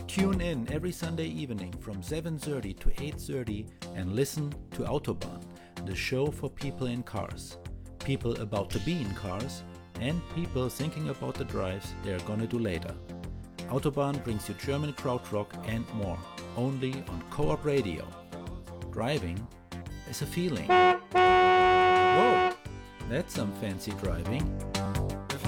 Tune in every Sunday evening from 7:30 to 8:30 and listen to Autobahn, the show for people in cars, people about to be in cars, and people thinking about the drives they're gonna do later. Autobahn brings you German krautrock and more, only on Co-op Radio. Driving is a feeling. Whoa, that's some fancy driving.